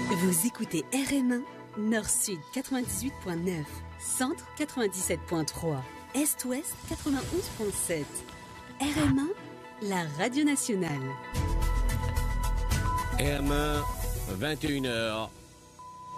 Vous écoutez RM1, Nord-Sud 98.9, Centre 97.3, Est-Ouest 91.7. RM1, la radio nationale. RM1, 21h,